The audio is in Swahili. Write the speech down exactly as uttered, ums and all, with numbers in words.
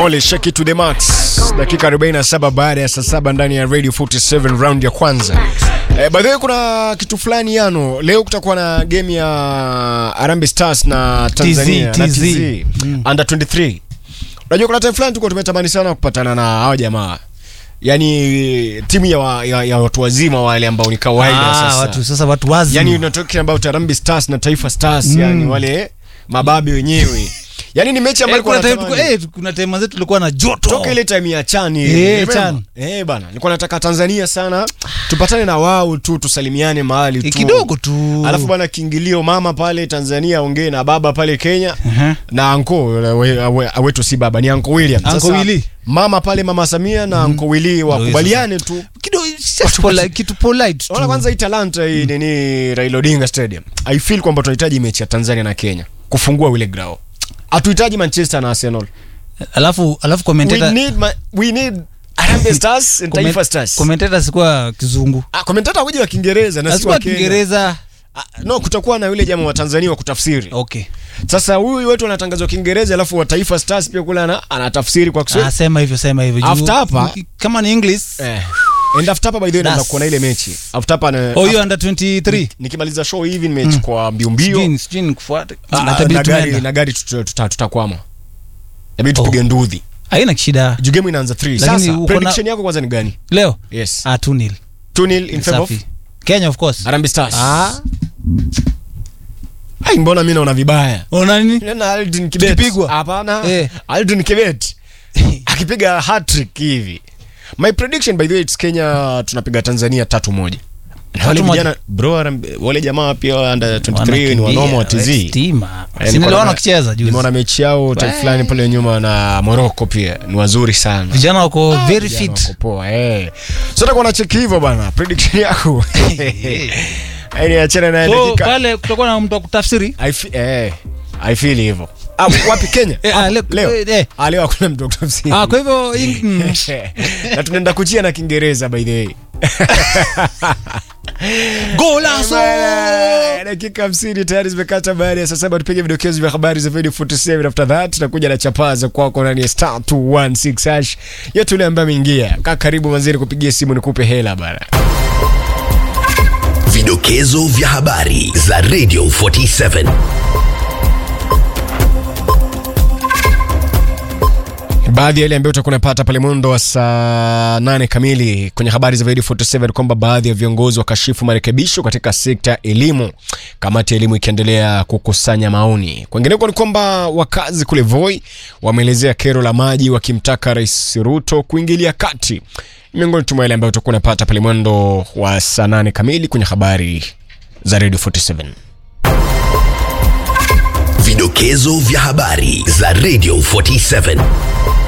Holy shake it to the max. Dakika arobaini na saba baada ya saa saba ndani ya Radio forty-seven round ya kwanza. Eh, by the way kuna kitu fulani yano. Leo kutakuwa na game ya Harambee Stars na Tanzania T Z, na T Z. T Z mm. Under twenty-three. Unajua kuna time fulani tulikuwa tumetamani sana kupatana na hao jamaa. Yaani timu ya, wa, ya, ya watu wazima wale ambao ni kawaida ah, sasa. Watu sasa watu wazima. Yaani unatokea about Harambee Stars na Taifa Stars mm. Yani wale mababi wenyewe. Yaani ni mechi ambayo kuna time eh kuna time zetu tulikuwa na joto. Toka ile time ya Chani. Eh Chani. Eh bana, nilikuwa nataka Tanzania sana tupatane na wao tu tusalimiane mahali tu. Kidogo tu. Alafu bana kiingilio mama pale Tanzania ongee na baba pale Kenya. Uh-huh. Na anko wetu si baba ni Uncle William. Uncle Willy. Mama pale Mama Samia na Uncle Willy wakubaliane tu. Kidogo polite kitu polite. Ona kwanza hii talanta hii nini Raila Odinga Stadium. I feel kwamba tunahitaji mechi ya Tanzania na Kenya kufungua ile grao. Hatuhitaji Manchester na Arsenal. Alafu alafu commentator we need ma, we need Harambee Stars and Taifa Stars. Commentator sikuwa kizungu. Ah, commentator waje wa Kiingereza na sikuwa Kiingereza. Ah, no, kutakuwa na yule jamaa wa Tanzania wa kutafsiri. Okay. Sasa huyu wetu anatangazwa Kiingereza alafu wa Taifa Stars pia kule ana anatafsiri kwa Kiswahili. Ah, sema hivyo sema hivyo. After hapa kama ni English. Eh. And after hapa by the way naanza kuona ile mechi. After hapa na oh, you under twenty-three. Nikimaliza show hivi ni mechi kwa mbio mbio. Spin spin kufuata. Na gari na gari tutakwama. Inabidi tupige ndudhi. Haina shida. Game inaanza three. Sasa prediction yako kwanza ni gani? Leo? Yes. Ah two nil. two nil in favor of Kenya of course. Harambee Stars. Ah. Ai mbona mimi naona vibaya? Unaona nini? Na Aldrin Kibet. Hapana. Eh. Aldrin Kibet. Akipiga hat-trick hivi. My prediction by the way it's Kenya tunapiga Tanzania tatu moja. Na wale vijana bro wale jamaa pia under twenty-three ni wanoma wa T Z. Stima. Sinaelewana kicheza juzi. Nimeona mechi yao time fulani pale nyuma na Morocco pia ni wazuri sana. Vijana wako very fit. Wako poa eh. Sasa kwa na check hivyo bana prediction yako. Yaani achana na dakika. Pale kutakuwa na mtu wa kutafsiri. I feel eh I feel hivyo. Ah, wapi Kenya? Ah, leo. Eh. Ah, leo hakuna mtu wa kutafsiri. Ah, kwa hivyo na tunaenda kuchia na Kiingereza by the way. Golazo! Dakika hamsini tayari zimekata baada ya saa saba tupige vidokezo vya habari za Radio forty-seven. After that tutakuja na chapaza kwako ndani ya star two one six hash. Yetu ile ambaye ameingia. Kaa karibu manzeri kupigia simu nikupe hela bana. Vidokezo vya habari za Radio forty-seven. Baadhi ya ile ambayo utakuwa unapata pale mwendo wa saa nane kamili kwenye habari za Radio forty-seven kwamba baadhi ya viongozi wakashifu marekebisho katika sekta ya elimu, kamati ya elimu ikiendelea kukusanya maoni. Kwingineko ni kwamba wakazi kule Voi wameelezea kero la maji wakimtaka Rais Ruto kuingilia kati. Miongoni mwa ile ambayo utakuwa unapata pale mwendo wa saa nane kamili kwenye habari za Radio forty-seven. Vidokezo vya habari za Radio forty-seven.